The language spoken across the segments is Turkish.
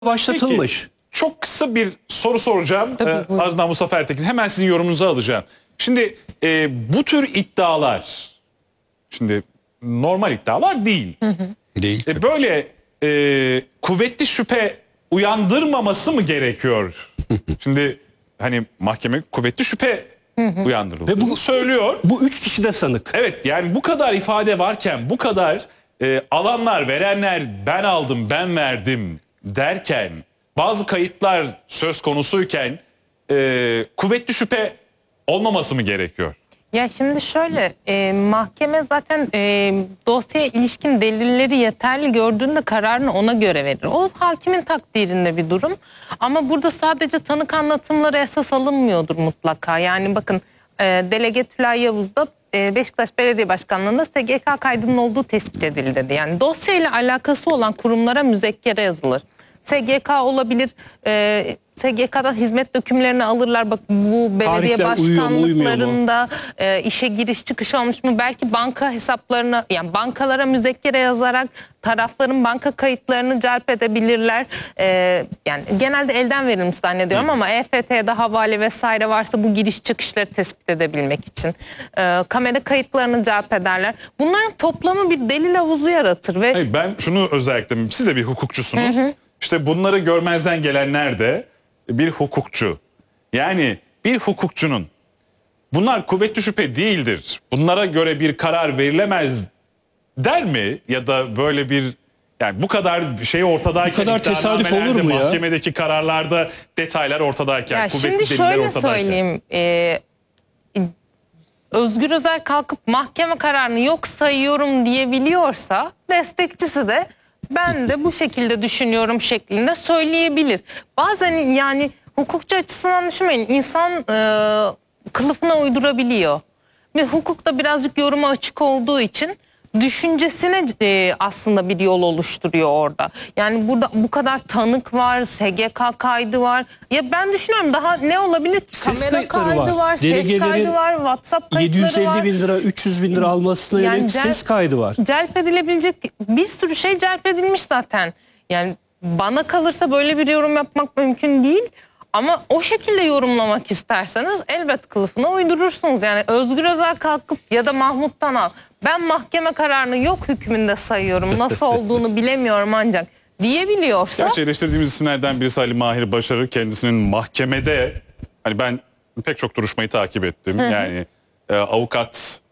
başlatılmış. Peki, çok kısa bir soru soracağım. Tabii, Ardından Mustafa Ertekin. Hemen sizin yorumunuzu alacağım. Şimdi bu tür iddialar, şimdi normal iddialar değil. Değil. Böyle kuvvetli şüphe uyandırmaması mı gerekiyor? Şimdi hani mahkeme kuvvetli şüphe uyandırıldı. Ve bu söylüyor. Bu 3 kişi de sanık. Evet, yani bu kadar ifade varken, bu kadar alanlar, verenler ben aldım, ben verdim derken, bazı kayıtlar söz konusuyken kuvvetli şüphe olmaması mı gerekiyor? Ya şimdi şöyle mahkeme zaten dosyaya ilişkin delilleri yeterli gördüğünde kararını ona göre verir. O hakimin takdirinde bir durum. Ama burada sadece tanık anlatımları esas alınmıyordur mutlaka. Yani bakın Delege Tülay Yavuz da Beşiktaş Belediye Başkanlığı'nda SGK kaydının olduğu tespit edildi dedi. Yani dosyayla alakası olan kurumlara müzekkere yazılır. SGK olabilir. SGK'dan hizmet dökümlerini alırlar. Bak bu belediye Tarihler uyuyor mu, başkanlıklarında işe giriş çıkış olmuş mu? Belki banka hesaplarına, yani bankalara müzekkere yazarak tarafların banka kayıtlarını celp edebilirler. Yani genelde elden verilmiş zannediyorum ama EFT'de havale vesaire varsa bu giriş çıkışları tespit edebilmek için kamera kayıtlarını celp ederler. Bunların toplamı bir delil havuzu yaratır ve Hayır, ben şunu özellikle, siz de bir hukukçusunuz. İşte bunları görmezden gelenler de bir hukukçu. Yani bir hukukçunun bunlar kuvvetli şüphe değildir, bunlara göre bir karar verilemez der mi? Ya da böyle bir, yani bu kadar şey ortadayken, Bu kadar tesadüf iddianamelerde, olur mu ya? mahkemedeki kararlarda detaylar ortadayken, ya kuvvetli şimdi deliller şöyle ortadayken. söyleyeyim. Özgür Özel kalkıp mahkeme kararını yok sayıyorum diyebiliyorsa destekçisi de ben de bu şekilde düşünüyorum şeklinde söyleyebilir. Bazen yani hukukçu açısından düşünmeyin, insan kılıfına uydurabiliyor. Ve hukuk da birazcık yoruma açık olduğu için düşüncesine aslında bir yol oluşturuyor orada. Yani burada bu kadar tanık var, SGK kaydı var. Ya ben düşünüyorum daha ne olabilir ki? Ses Kamera kayıtları kaydı var, ses Delegelerin kaydı var, WhatsApp kayıtları 750 var. bin lira, 300 bin lira almasına Yani yönelik ses kaydı var. Celp edilebilecek bir sürü şey celp edilmiş zaten. Yani bana kalırsa böyle bir yorum yapmak mümkün değil. Ama o şekilde yorumlamak isterseniz elbet kılıfına uydurursunuz. Yani Özgür Özel kalkıp ya da Mahmut Tanal ben mahkeme kararını yok hükmünde sayıyorum, nasıl olduğunu bilemiyorum ancak diyebiliyorsa. Gerçi eleştirdiğimiz isimlerden birisi Ali Mahir Başarır, kendisinin mahkemede, hani ben pek çok duruşmayı takip ettim. Yani avukat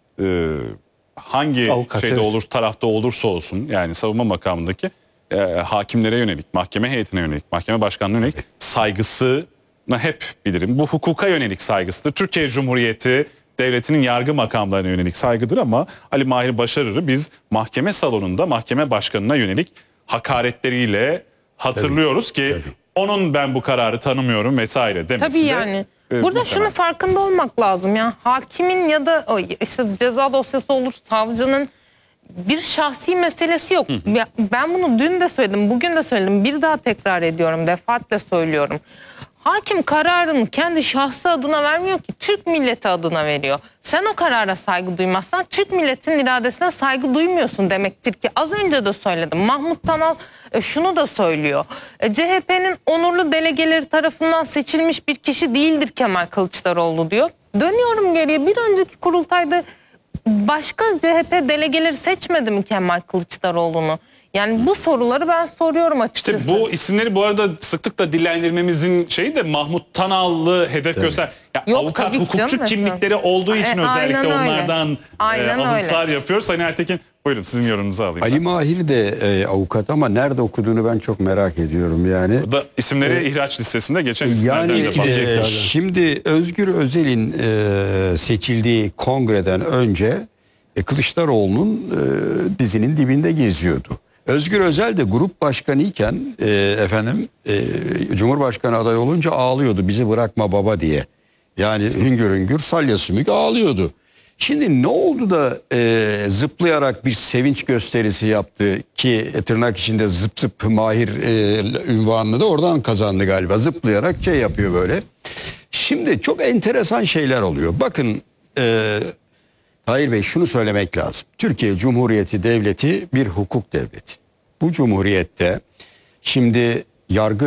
hangi Avukat, şeyde evet. olur, tarafta olursa olsun, yani savunma makamındaki hakimlere yönelik, mahkeme heyetine yönelik, mahkeme başkanlığına yönelik saygısını hep bilirim. Bu hukuka yönelik saygısıdır. Türkiye Cumhuriyeti devletinin yargı makamlarına yönelik saygıdır ama Ali Mahir Başarır'ı biz mahkeme salonunda mahkeme başkanına yönelik hakaretleriyle hatırlıyoruz ki onun ben bu kararı tanımıyorum vesaire demesi Tabii de, yani. Burada muhtemel. şunun farkında olmak lazım ya. Hakimin ya da işte ceza dosyası olur, savcının bir şahsi meselesi yok. Ben bunu dün de söyledim, bugün de söyledim. Bir daha tekrar ediyorum, defaatle söylüyorum. Hakim kararını kendi şahsı adına vermiyor ki, Türk milleti adına veriyor. Sen o karara saygı duymazsan Türk milletinin iradesine saygı duymuyorsun demektir ki. Az önce de söyledim. Mahmut Tanal şunu da söylüyor. CHP'nin onurlu delegeleri tarafından seçilmiş bir kişi değildir Kemal Kılıçdaroğlu diyor. Dönüyorum geriye, bir önceki kurultayda başka CHP delegeleri seçmedi mi Kemal Kılıçdaroğlu'nu? Yani bu soruları ben soruyorum açıkçası. İşte bu isimleri bu arada sıklıkla dillendirmemizin şeyi de Mahmut Tanal'lı hedef göster. Ya Yok, avukat, tabii ki hukukçu canım, kimlikleri olduğu için aynen özellikle öyle. onlardan Aynen alıntılar öyle. yapıyor. Sayın Ertekin, buyurun sizin yorumunuzu alayım. Ali Mahir de avukat ama nerede okuduğunu ben çok merak ediyorum yani. Bu da isimleri ihraç listesinde geçen isimlerden Yani de bahsediyor. şimdi Özgür Özel'in seçildiği kongreden önce Kılıçdaroğlu'nun dizinin dibinde geziyordu. Özgür Özel de grup başkanı iken Cumhurbaşkanı adayı olunca ağlıyordu, bizi bırakma baba diye. Yani hüngür hüngür salya sümük ağlıyordu. Şimdi ne oldu da zıplayarak bir sevinç gösterisi yaptı ki tırnak içinde zıp zıp Mahir ünvanını da oradan kazandı galiba. Zıplayarak şey yapıyor böyle. Şimdi çok enteresan şeyler oluyor. Bakın Tahir Bey, şunu söylemek lazım. Türkiye Cumhuriyeti Devleti bir hukuk devleti. Bu cumhuriyette şimdi yargı